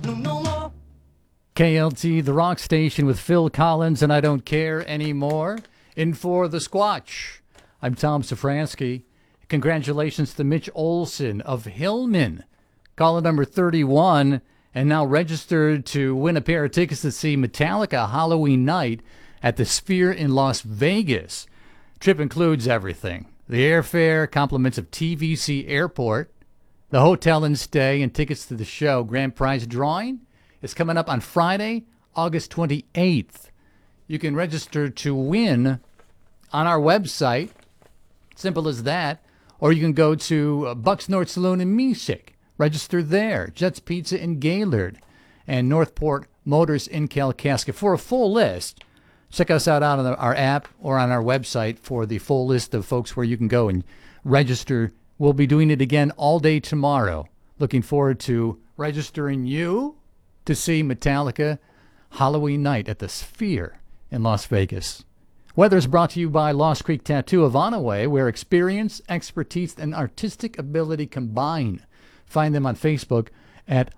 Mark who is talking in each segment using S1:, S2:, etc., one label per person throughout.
S1: KLT, the rock station with Phil Collins, and I Don't Care Anymore. In for the Squatch. I'm Tom Safransky. Congratulations to Mitch Olson of Hillman. Caller number 31, and now registered to win a pair of tickets to see Metallica Halloween night at the Sphere in Las Vegas. Trip includes everything. The airfare, compliments of TVC Airport, the hotel and stay, and tickets to the show. Grand prize drawing is coming up on Friday, August 28th. You can register to win on our website. Simple as that. Or you can go to Buck's North Saloon in Mesik. Register there. Jets Pizza in Gaylord. And Northport Motors in Kalkaska. For a full list, check us out on our app or on our website for the full list of folks where you can go and register. We'll be doing it again all day tomorrow. Looking forward to registering you to see Metallica Halloween night at the Sphere in Las Vegas. Weather is brought to you by Lost Creek Tattoo of Onaway, where experience, expertise, and artistic ability combine. Find them on Facebook at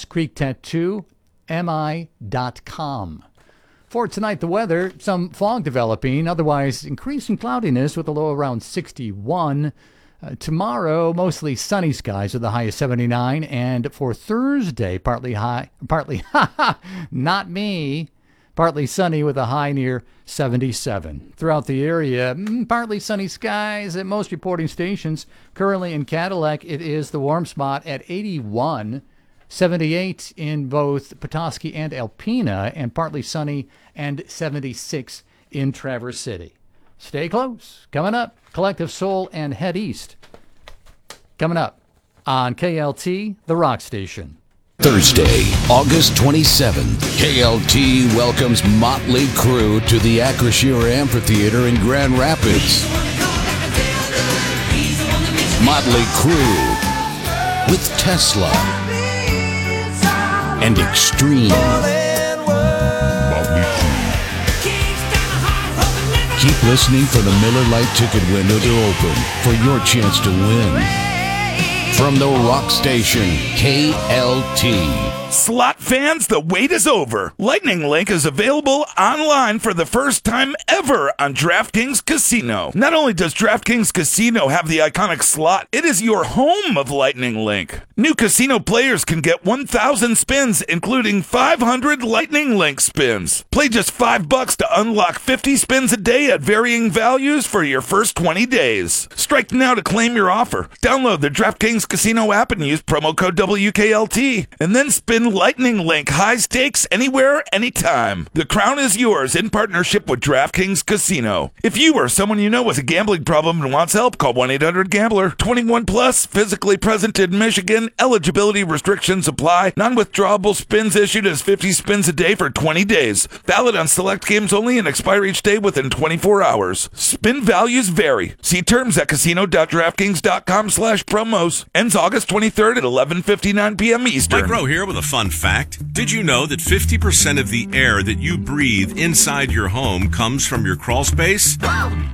S1: lostcreektattoomi.com. For tonight, the weather, some fog developing, otherwise increasing cloudiness with a low around 61. Tomorrow, mostly sunny skies with a high of 79. And for Thursday, partly sunny with a high near 77. Throughout the area, partly sunny skies at most reporting stations. Currently in Cadillac, it is the warm spot at 81. 78 in both Petoskey and Alpena, and partly sunny, and 76 in Traverse City. Stay close. Coming up, Collective Soul and Head East. Coming up on KLT, the rock station.
S2: Thursday, August 27th, KLT welcomes Motley Crue to the Acrisure Amphitheater in Grand Rapids. Motley Crue with Tesla and Extreme. Keep listening for the Miller Lite ticket window to open for your chance to win. From the rock station, KLT.
S3: Slot fans, the wait is over. Lightning Link is available online for the first time ever on DraftKings Casino. Not only does DraftKings Casino have the iconic slot, it is your home of Lightning Link. New casino players can get 1,000 spins, including 500 Lightning Link spins. Play just $5 to unlock 50 spins a day at varying values for your first 20 days. Strike now to claim your offer. Download the DraftKings Casino app and use promo code WKLT, and then spin Lightning Link high stakes anywhere, anytime. The crown is yours in partnership with DraftKings Casino. If you or someone you know has a gambling problem and wants help, call 1-800-GAMBLER. 21 plus, physically present in Michigan. Eligibility restrictions apply. Non-withdrawable spins issued as 50 spins a day for 20 days. Valid on select games only and expire each day within 24 hours. Spin values vary. See terms at casino.draftkings.com/promos. Ends August 23rd at 11:59 p.m. Eastern.
S4: Mike Rowe here with a fun fact. Did you know that 50% of the air that you breathe inside your home comes from your crawl space?